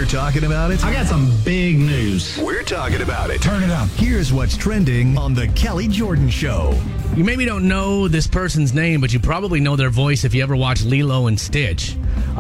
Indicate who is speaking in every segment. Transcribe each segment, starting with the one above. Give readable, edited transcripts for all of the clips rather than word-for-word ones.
Speaker 1: talking about it.
Speaker 2: I got some big news.
Speaker 1: We're talking about it.
Speaker 2: Turn it up.
Speaker 1: Here's what's trending on The Kelly Jordan Show.
Speaker 3: You maybe don't know this person's name, but you probably know their voice if you ever watch Lilo and Stitch.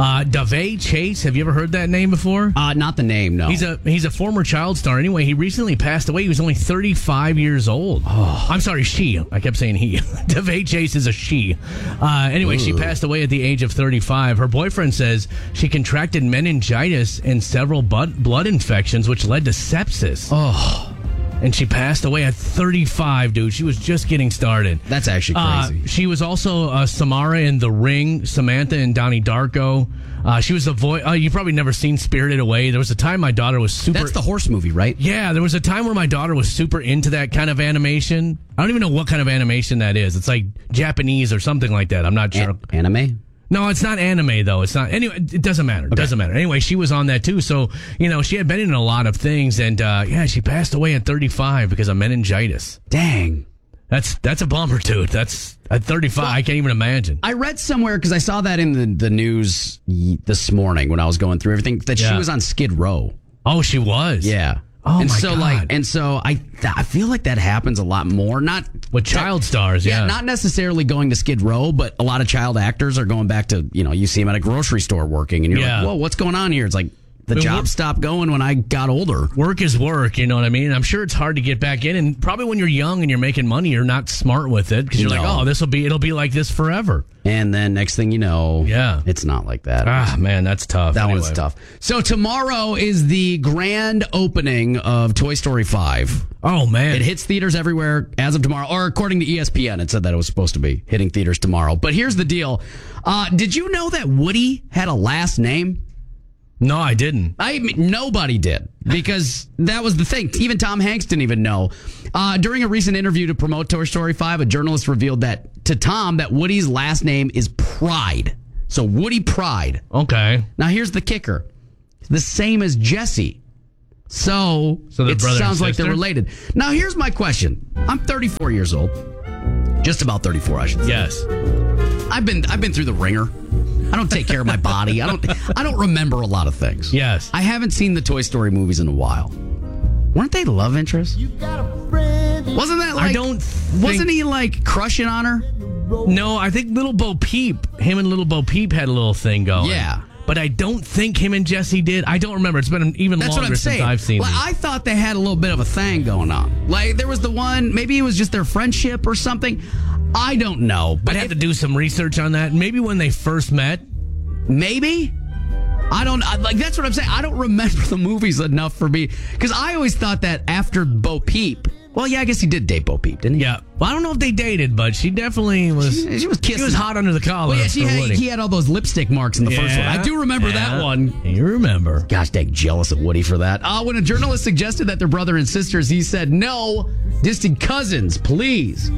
Speaker 3: Davey Chase, have you ever heard that name before?
Speaker 4: Not the name, no.
Speaker 3: He's a former child star. Anyway, he recently passed away. He was only 35 years old. Oh. I'm sorry, she. I kept saying he. Davey Chase is a she. Anyway, she passed away at the age of 35. Her boyfriend says she contracted meningitis and several blood infections, which led to sepsis.
Speaker 4: Oh.
Speaker 3: And she passed away at 35, dude. She was just getting started.
Speaker 4: That's actually crazy.
Speaker 3: She was also Samara in The Ring, Samantha in Donnie Darko. She was the voice. You probably never seen Spirited Away. There was a time my daughter was super.
Speaker 4: That's the horse movie, right?
Speaker 3: Yeah, there was a time where my daughter was super into that kind of animation. I don't even know what kind of animation that is. It's like Japanese or something like that. I'm not sure.
Speaker 4: Anime?
Speaker 3: No, it's not anime, though. It's not. Anyway, it doesn't matter. It doesn't matter. Anyway, she was on that, too. So, she had been in a lot of things. And, she passed away at 35 because of meningitis.
Speaker 4: Dang.
Speaker 3: That's a bummer, dude. That's at 35. Well, I can't even imagine.
Speaker 4: I read somewhere, because I saw that in the news this morning when I was going through everything, that she was on Skid Row.
Speaker 3: Oh, she was?
Speaker 4: Yeah.
Speaker 3: Oh,
Speaker 4: and
Speaker 3: my
Speaker 4: so
Speaker 3: God.
Speaker 4: I feel like that happens a lot more. Not
Speaker 3: with child stars, yeah.
Speaker 4: Not necessarily going to Skid Row, but a lot of child actors are going back to, you see them at a grocery store working, and you're like, whoa, what's going on here? It's like, the job stopped going when I got older.
Speaker 3: Work is work, you know what I mean? I'm sure it's hard to get back in, and probably when you're young and you're making money, you're not smart with it, because you're like, oh, it'll be like this forever.
Speaker 4: And then next thing you know, it's not like that.
Speaker 3: Ah, man, that's tough.
Speaker 4: That one's tough. So tomorrow is the grand opening of Toy Story 5.
Speaker 3: Oh, man.
Speaker 4: It hits theaters everywhere as of tomorrow, or according to ESPN, it said that it was supposed to be hitting theaters tomorrow. But here's the deal. Did you know that Woody had a last name?
Speaker 3: No, I didn't.
Speaker 4: Nobody did, because that was the thing. Even Tom Hanks didn't even know. During a recent interview to promote Toy Story 5, a journalist revealed to Tom that Woody's last name is Pride. So Woody Pride.
Speaker 3: Okay.
Speaker 4: Now here's the kicker. The same as Jesse. So it sounds like they're related. Now here's my question. I'm 34 years old. Just about 34, I should say.
Speaker 3: Yes.
Speaker 4: I've been through the ringer. I don't take care of my body. I don't remember a lot of things.
Speaker 3: Yes.
Speaker 4: I haven't seen the Toy Story movies in a while. Weren't they love interests? Wasn't that like... Wasn't he like crushing on her?
Speaker 3: No, I think Little Bo Peep, him and Little Bo Peep had a little thing going.
Speaker 4: Yeah.
Speaker 3: But I don't think him and Jesse did. I don't remember. It's been even longer since I've seen
Speaker 4: it. I thought they had a little bit of a thing going on. Like, there was the one, maybe it was just their friendship or something. I don't know.
Speaker 3: But I'd have to do some research on that. Maybe when they first met.
Speaker 4: Maybe? That's what I'm saying. I don't remember the movies enough for me. Because I always thought that after Bo Peep... Well, yeah, I guess he did date Bo Peep, didn't he?
Speaker 3: Yeah. Well, I don't know if they dated, but she definitely was...
Speaker 4: She was kissing.
Speaker 3: She was hot under the collar.
Speaker 4: Well, yeah, he had all those lipstick marks in the first one. I do remember that one.
Speaker 3: You remember.
Speaker 4: Gosh, dang, jealous of Woody for that. When a journalist suggested that they're brother and sisters, he said, no, distant cousins, please.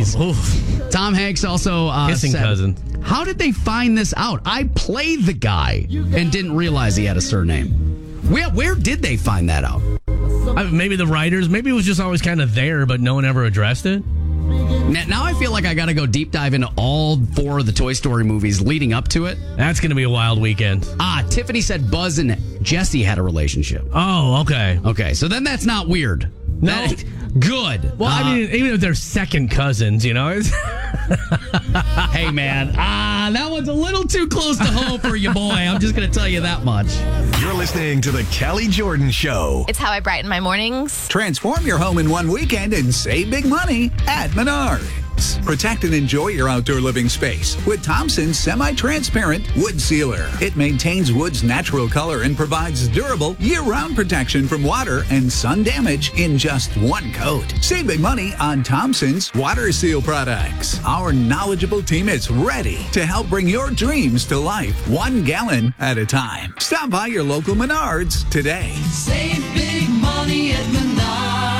Speaker 3: Oh.
Speaker 4: Tom Hanks also
Speaker 3: kissing
Speaker 4: said,
Speaker 3: cousin.
Speaker 4: How did they find this out? I played the guy and didn't realize he had a surname. Where did they find that out?
Speaker 3: Maybe the writers. Maybe it was just always kind of there, but no one ever addressed it.
Speaker 4: Now I feel like I got to go deep dive into all 4 of the Toy Story movies leading up to it.
Speaker 3: That's going to be a wild weekend.
Speaker 4: Tiffany said Buzz and Jesse had a relationship.
Speaker 3: Oh, okay.
Speaker 4: Okay, so then that's not weird.
Speaker 3: No.
Speaker 4: Good.
Speaker 3: Well, I mean, even if they're second cousins, Hey,
Speaker 4: man. That one's a little too close to home for you, boy. I'm just going to tell you that much.
Speaker 1: You're listening to The Kelly Jordan Show.
Speaker 5: It's how I brighten my mornings.
Speaker 6: Transform your home in one weekend and save big money at Menards. Protect and enjoy your outdoor living space with Thompson's semi-transparent wood sealer. It maintains wood's natural color and provides durable year-round protection from water and sun damage in just one coat. Save big money on Thompson's water seal products. Our knowledgeable team is ready to help bring your dreams to life 1 gallon at a time. Stop by your local Menards today.
Speaker 7: Save big money at Menards.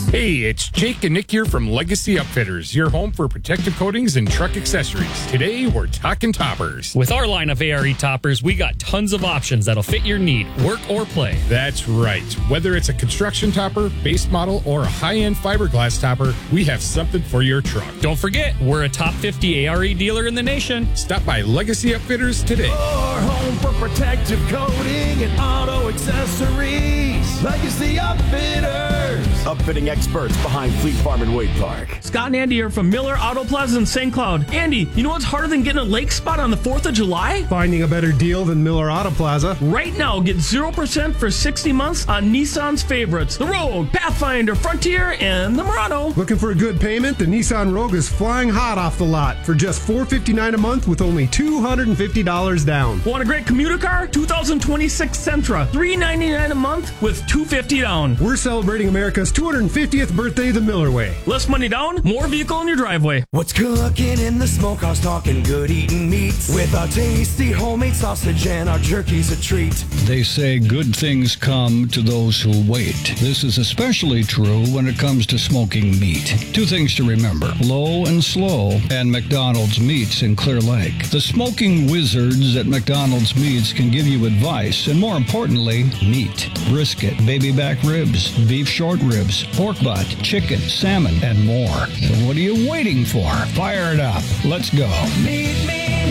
Speaker 5: Hey, it's Jake and Nick here from Legacy Upfitters, your home for protective coatings and truck accessories. Today, we're talking toppers.
Speaker 7: With our line of ARE toppers, we got tons of options that'll fit your need, work or play.
Speaker 5: That's right. Whether it's a construction topper, base model, or a high-end fiberglass topper, we have something for your truck.
Speaker 7: Don't forget, we're a top 50 ARE dealer in the nation.
Speaker 5: Stop by Legacy Upfitters today.
Speaker 8: Your home for protective coating and auto accessories. Legacy Upfitters.
Speaker 9: Upfitting experts behind Fleet Farm and Wade Park.
Speaker 10: Scott and Andy are from Miller Auto Plaza in St. Cloud. Andy, you know what's harder than getting a lake spot on the 4th of July?
Speaker 11: Finding a better deal than Miller Auto Plaza.
Speaker 10: Right now, get 0% for 60 months on Nissan's favorites. The Rogue, Pathfinder, Frontier, and the Murano.
Speaker 11: Looking for a good payment? The Nissan Rogue is flying hot off the lot for just $459 a month with only $250 down.
Speaker 10: Want a great commuter car? 2026 Sentra, $399 a month with $250 down.
Speaker 11: We're celebrating America's 250th birthday the Miller way.
Speaker 10: Less money down, more vehicle in your driveway.
Speaker 8: What's cooking in the smokehouse? Talking good eating meats with our tasty homemade sausage and our jerky's a treat.
Speaker 12: They say good things come to those who wait. This is especially true when it comes to smoking meat. Two things to remember: low and slow, and McDonald's Meats in Clear Lake. The smoking wizards at McDonald's Meats can give you advice and, more importantly, meat. Brisket, baby back ribs, beef short ribs, pork butt, chicken, salmon, and more. So what are you waiting for? Fire it up. Let's go.
Speaker 8: Meet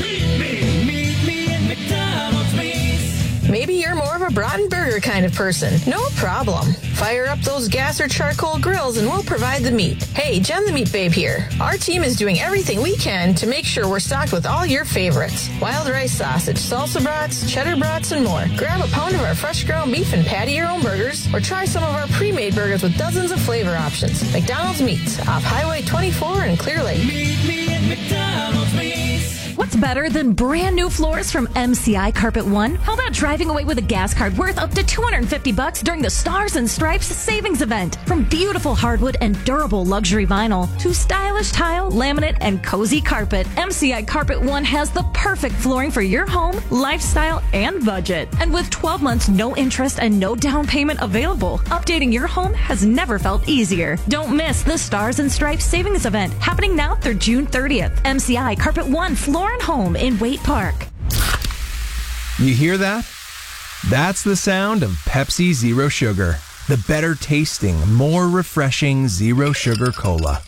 Speaker 8: me at McDonald's Meats.
Speaker 13: Maybe you're more of a Broughton Burger kind of person. No problem. Fire up those gas or charcoal grills and we'll provide the meat. Hey, Jen the Meat Babe here. Our team is doing everything we can to make sure we're stocked with all your favorites. Wild rice sausage, salsa brats, cheddar brats, and more. Grab a pound of our fresh ground beef and patty your own burgers, or try some of our pre-made burgers with dozens of flavor options. McDonald's Meats, off Highway 24 in Clear Lake.
Speaker 8: Meet me at McDonald's Meats.
Speaker 14: What's better than brand new floors from MCI Carpet One? How about driving away with a gas card worth up to $250 during the Stars and Stripes savings event? From beautiful hardwood and durable luxury vinyl to stylish tile, laminate, and cozy carpet, MCI Carpet One has the perfect flooring for your home, lifestyle, and budget. And with 12 months, no interest, and no down payment available, updating your home has never felt easier. Don't miss the Stars and Stripes savings event happening now through June 30th. MCI Carpet One Floor and Home in Wade Park.
Speaker 15: You hear that? That's the sound of Pepsi Zero Sugar. The better tasting, more refreshing Zero Sugar Cola.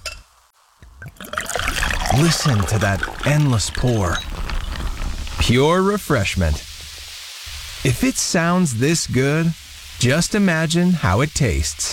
Speaker 15: Listen to that endless pour. Pure refreshment. If it sounds this good, just imagine how it tastes.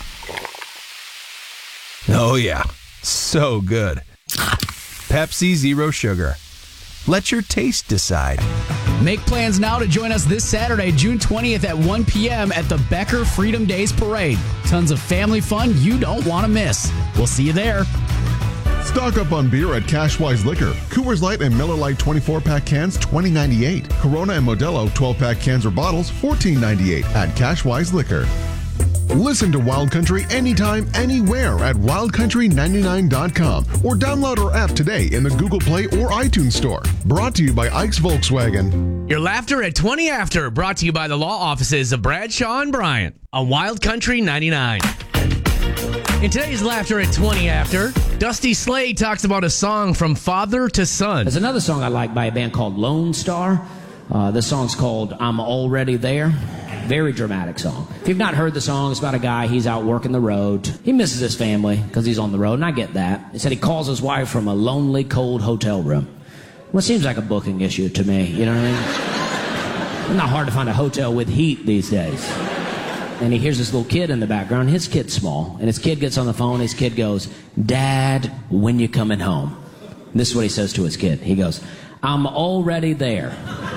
Speaker 15: Oh yeah, so good. Pepsi Zero Sugar. Let your taste decide.
Speaker 4: Make plans now to join us this Saturday, June 20th at 1 p.m. at the Becker Freedom Days Parade. Tons of family fun you don't want to miss. We'll see you there.
Speaker 16: Stock up on beer at Cashwise Liquor. Coors Light and Miller Lite 24-pack cans, $20.98. Corona and Modelo 12-pack cans or bottles, $14.98 at Cashwise Liquor. Listen to Wild Country anytime, anywhere at wildcountry99.com or download our app today in the Google Play or iTunes Store. Brought to you by Ike's Volkswagen.
Speaker 3: Your laughter at 20 After, brought to you by the law offices of Bradshaw and Bryant on Wild Country 99. In today's Laughter at 20 After, Dusty Slade talks about a song from father to son.
Speaker 17: There's another song I like by a band called Lone Star. This song's called I'm Already There. Very dramatic song. If you've not heard the song, it's about a guy, he's out working the road. He misses his family because he's on the road, and I get that. He said he calls his wife from a lonely, cold hotel room. Well, it seems like a booking issue to me, you know what I mean? It's not hard to find a hotel with heat these days. And he hears this little kid in the background. His kid's small, and his kid gets on the phone. His kid goes, "Dad, when you coming home?" And this is what he says to his kid. He goes, "I'm already there."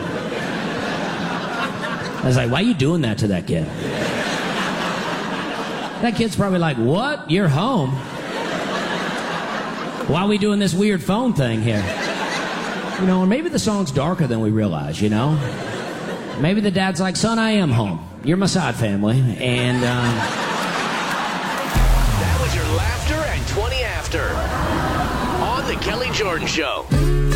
Speaker 17: I was like, why are you doing that to that kid? That kid's probably like, what? You're home? Why are we doing this weird phone thing here? You know, or maybe the song's darker than we realize, you know? Maybe the dad's like, son, I am home. You're my side family. And,
Speaker 1: That was your Laughter at 20 After on The Kelly Jordan Show.